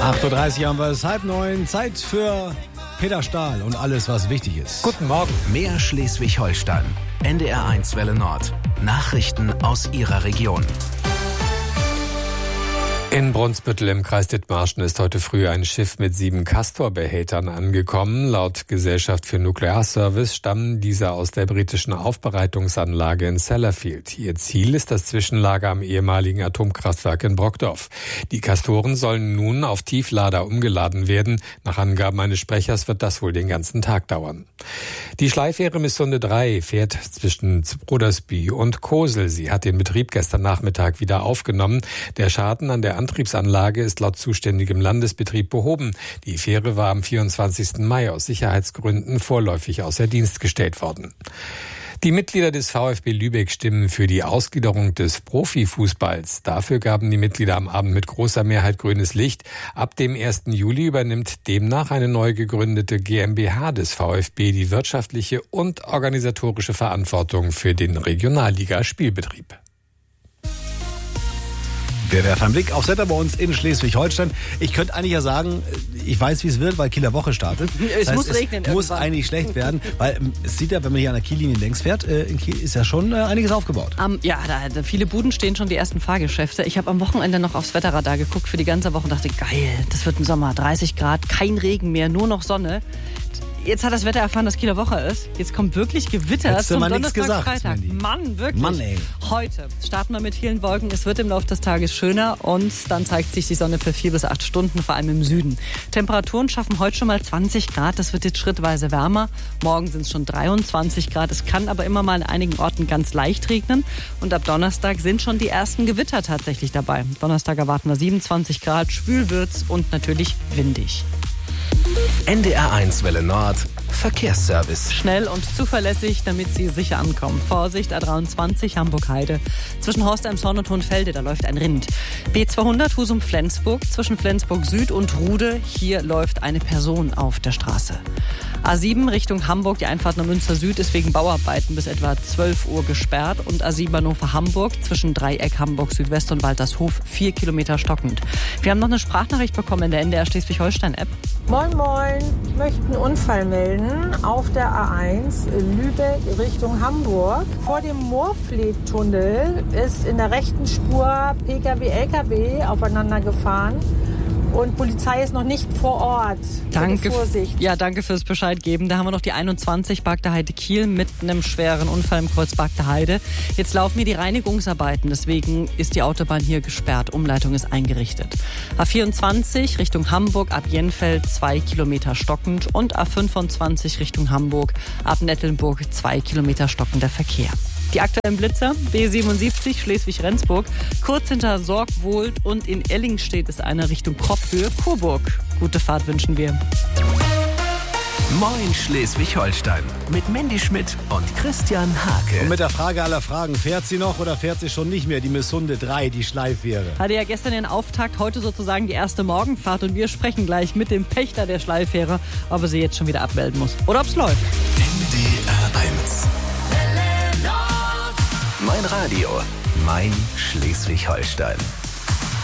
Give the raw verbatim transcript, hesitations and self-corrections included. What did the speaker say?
acht Uhr dreißig haben wir es, halb neun. Zeit für Peter Stahl und alles, was wichtig ist. Guten Morgen. Mehr Schleswig-Holstein. N D R eins Welle Nord. Nachrichten aus Ihrer Region. In Brunsbüttel im Kreis Dithmarschen ist heute früh ein Schiff mit sieben Castor-Behältern angekommen. Laut Gesellschaft für Nuklearservice stammen diese aus der britischen Aufbereitungsanlage in Sellafield. Ihr Ziel ist das Zwischenlager am ehemaligen Atomkraftwerk in Brockdorf. Die Castoren sollen nun auf Tieflader umgeladen werden. Nach Angaben eines Sprechers wird das wohl den ganzen Tag dauern. Die Schleifähre Missunde drei fährt zwischen Brodersby und Kosel. Sie hat den Betrieb gestern Nachmittag wieder aufgenommen. Der Schaden an der Antriebsanlage ist laut zuständigem Landesbetrieb behoben. Die Fähre war am vierundzwanzigsten Mai aus Sicherheitsgründen vorläufig außer Dienst gestellt worden. Die Mitglieder des VfB Lübeck stimmen für die Ausgliederung des Profifußballs. Dafür gaben die Mitglieder am Abend mit großer Mehrheit grünes Licht. Ab dem ersten Juli übernimmt demnach eine neu gegründete GmbH des VfB die wirtschaftliche und organisatorische Verantwortung für den Regionalliga-Spielbetrieb. Wir werfen einen Blick aufs Wetter bei uns in Schleswig-Holstein. Ich könnte eigentlich ja sagen, ich weiß, wie es wird, weil Kieler Woche startet. Es das heißt, muss regnen Es muss irgendwann. eigentlich schlecht werden, weil es sieht ja, wenn man hier an der Kiellinie längs fährt, in Kiel ist ja schon einiges aufgebaut. Um, ja, da, da viele Buden stehen schon, die ersten Fahrgeschäfte. Ich habe am Wochenende noch aufs Wetterradar geguckt für die ganze Woche und dachte, geil, das wird ein Sommer, dreißig Grad, kein Regen mehr, nur noch Sonne. Jetzt hat das Wetter erfahren, dass Kieler Woche ist. Jetzt kommt wirklich Gewitter Hättest du zum mal nichts Donnerstag, gesagt, Freitag. Mandy. Mann, wirklich. Mann, ey. Heute starten wir mit vielen Wolken. Es wird im Laufe des Tages schöner und dann zeigt sich die Sonne für vier bis acht Stunden, vor allem im Süden. Temperaturen schaffen heute schon mal zwanzig Grad. Das wird jetzt schrittweise wärmer. Morgen sind es schon dreiundzwanzig Grad. Es kann aber immer mal an einigen Orten ganz leicht regnen. Und ab Donnerstag sind schon die ersten Gewitter tatsächlich dabei. Donnerstag erwarten wir siebenundzwanzig Grad, schwül wird's und natürlich windig. N D R eins Welle Nord. Verkehrsservice. Schnell und zuverlässig, damit Sie sicher ankommen. Vorsicht, A dreiundzwanzig Hamburg-Heide. Zwischen Horst-Elmshorn und Hohenfelde, da läuft ein Rind. B zweihundert Husum-Flensburg, zwischen Flensburg Süd und Rude. Hier läuft eine Person auf der Straße. A sieben Richtung Hamburg, die Einfahrt nach Münster Süd ist wegen Bauarbeiten bis etwa zwölf Uhr gesperrt. Und A sieben Hannover Hamburg, zwischen Dreieck Hamburg Südwest und Waltershof, vier Kilometer stockend. Wir haben noch eine Sprachnachricht bekommen in der N D R Schleswig-Holstein-App. Moin Moin, ich möchte einen Unfall melden auf der A eins Lübeck Richtung Hamburg. Vor dem Moorfleet-Tunnel ist in der rechten Spur Pkw, Lkw aufeinander gefahren. Und Polizei ist noch nicht vor Ort. Danke, Bitte Vorsicht. ja, danke fürs Bescheid geben. Da haben wir noch die einundzwanzig Bagda Heide Kiel mit einem schweren Unfall im Kreuz Bagda Heide. Jetzt laufen hier die Reinigungsarbeiten, deswegen ist die Autobahn hier gesperrt. Umleitung ist eingerichtet. A vierundzwanzig Richtung Hamburg ab Jenfeld zwei Kilometer stockend und A fünfundzwanzig Richtung Hamburg ab Nettelnburg zwei Kilometer stockender Verkehr. Die aktuellen Blitzer, B siebenundsiebzig Schleswig-Rendsburg, kurz hinter Sorgwold und in Ellingstedt ist einer Richtung Kopphöhe, Coburg. Gute Fahrt wünschen wir. Moin Schleswig-Holstein. Mit Mandy Schmidt und Christian Hake. Und mit der Frage aller Fragen, fährt sie noch oder fährt sie schon nicht mehr? Die Missunde drei, die Schleifähre. Hatte ja gestern den Auftakt, heute sozusagen die erste Morgenfahrt und wir sprechen gleich mit dem Pächter der Schleifähre, ob er sie jetzt schon wieder abmelden muss oder ob es läuft. N D R eins. Mein Radio, mein Schleswig-Holstein.